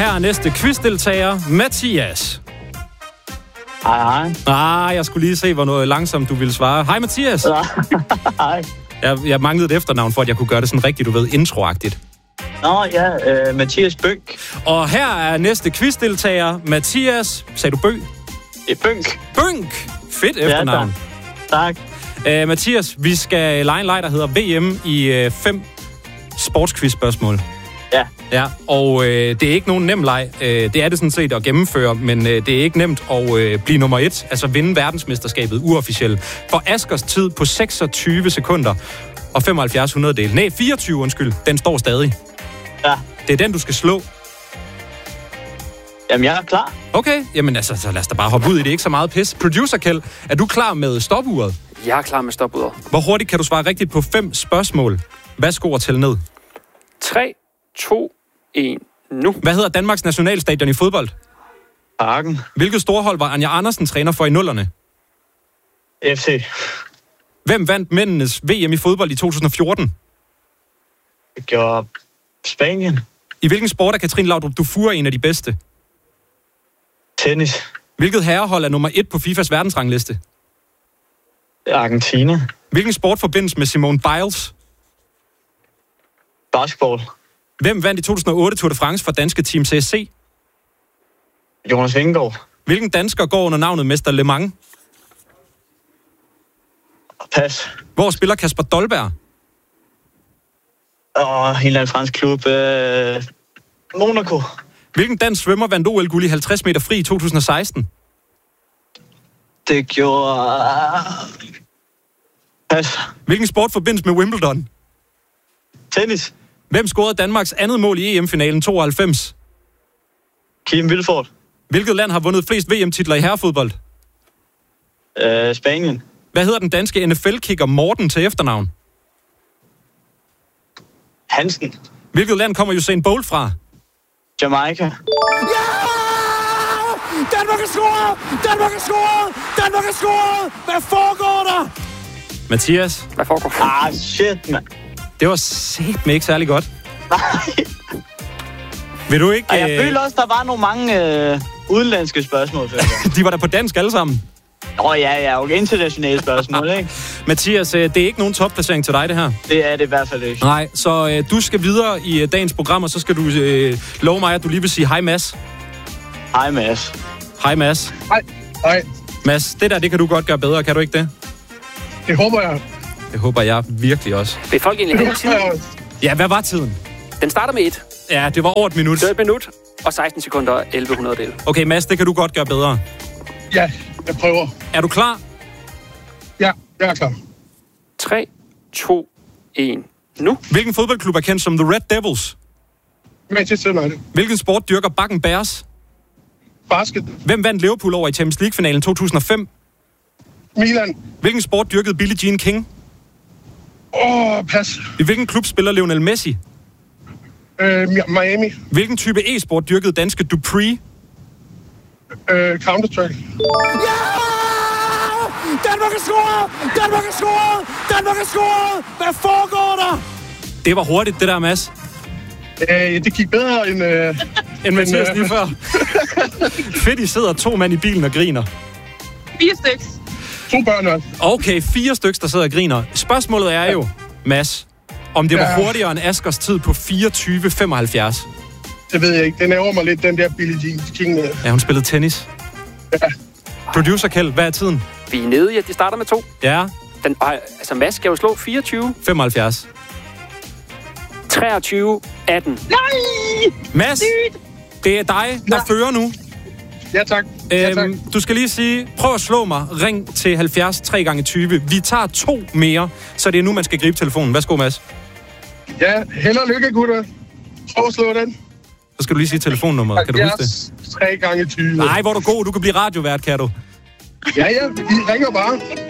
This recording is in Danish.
her er næste quizdeltager, Mathias. Hej. Jeg skulle lige se, hvor langsomt du ville svare. Hej, Mathias. Hej. Jeg manglede et efternavn, for at jeg kunne gøre det sådan rigtigt, du ved, introagtigt. Nå ja, Mathias Bønk. Og her er næste quizdeltager, Mathias. Sagde du Bøg? Bønk. Bønk! Fedt efternavn. Tak. Mathias, vi skal lege en leg, der hedder VM i 5 sportsquiz-spørgsmål. Ja, og det er ikke nogen nem leg. Det er det sådan set at gennemføre, men det er ikke nemt at blive nummer 1, altså vinde verdensmesterskabet uofficielt. For Askers tid på 26 sekunder og 75 hundrededele. Nej, 24, undskyld. Den står stadig. Ja. Det er den, du skal slå. Jamen, jeg er klar. Okay, jamen altså, så lad os da bare hoppe ud i det. Ikke så meget pis. Producer Kjeld, er du klar med stopuret? Jeg er klar med stopuret. Hvor hurtigt kan du svare rigtigt på 5 spørgsmål? Værsgo at tælle ned. 3, 2, 1, nu. Hvad hedder Danmarks nationalstadion i fodbold? Parken. Hvilket storhold var Anja Andersen træner for i 0'erne? FC. Hvem vandt mændenes VM i fodbold i 2014? Det gjorde Spanien. I hvilken sport er Katrine Laudrup Dufour en af de bedste? Tennis. Hvilket herrehold er nummer 1 på FIFAs verdensrangliste? Argentina. Hvilken sport forbindes med Simone Biles? Basketball. Hvem vandt i 2008 Tour de France for danske Team CSC? Jonas Vingegaard. Hvilken dansker går under navnet Mester Le Mans? Pas. Hvor spiller Kasper Dolberg? En eller anden fransk klub. Monaco. Hvilken dansk svømmer vandt OL-guld i 50 meter fri i 2016? Det gjorde... Pas. Hvilken sport forbindes med Wimbledon? Tennis. Hvem scorede Danmarks andet mål i EM-finalen 92? Kim Vilfort. Hvilket land har vundet flest VM-titler i herrefodbold? Spanien. Hvad hedder den danske NFL-kicker Morten til efternavn? Hansen. Hvilket land kommer Usain Bolt fra? Jamaica. Ja! Danmark er scoret! Danmark er scoret! Danmark er scoret! Hvad foregår der? Mathias? Hvad foregår? Shit, mand. Det var satme ikke særlig godt. Nej. Vil du ikke... Jeg føler også, der var nogle mange udenlandske spørgsmål. De var der på dansk alle sammen. Okay, internationale spørgsmål, ikke? Mathias, det er ikke nogen topplacering til dig, det her. Det er det i hvert fald ikke. Nej, så du skal videre i dagens program, og så skal du love mig, at du lige vil sige hej, Mads. Hej, Mads. Hej, Mads. Hej. Mads, det kan du godt gøre bedre, kan du ikke det? Det håber jeg. Det håber jeg virkelig også. Vil folk egentlig have tid? Ja, hvad var tiden? Den starter med 1. Ja, det var over et minut. Det var et minut, og 16 sekunder og 1100 del. Okay, Mads, det kan du godt gøre bedre. Ja, jeg prøver. Er du klar? Ja, jeg er klar. 3, 2, 1, nu. Hvilken fodboldklub er kendt som The Red Devils? Manchester United. Hvilken sport dyrker Bakken Bears? Basket. Hvem vandt Liverpool over i Champions League-finalen 2005? Milan. Hvilken sport dyrkede Billie Jean King? Pas. I hvilken klub spiller Lionel Messi? Miami. Hvilken type e-sport dyrkede danske Dupree? Counter-Strike. Ja! Danmark er scoret! Danmark er scoret! Danmark er scoret! Hvad foregår der? Det var hurtigt, det der, Mads. Det gik bedre end Mathias lige før. Fedt, I sidder 2 mand i bilen og griner. 4 styks. 2 børn også. Okay, 4 stykker, der sidder og griner. Spørgsmålet er jo, Mads, om det var hurtigere end Askers tid på 24:75. Det ved jeg ikke. Den ærger mig lidt, den der Billie Jean King. Ja, hun spillede tennis. Ja. Producer Kjeld, hvad er tiden? Vi er nede i, at de starter med 2. Ja. Mads skal jo slå 24. 75. 23, 18. Nej! Mads, det er dig, der fører nu. Ja, tak. Du skal lige sige, prøv at slå mig. Ring til 70 3x20. Vi tager 2 mere, så det er nu, man skal gribe telefonen. Værsgo, Mads. Ja, held og lykke, gutter. Prøv at slå den. Så skal du lige sige telefonnummeret. Kan du huske det? 3x20. Nej, hvor er du god. Du kan blive radiovært, kan du? Ja, I ringer bare.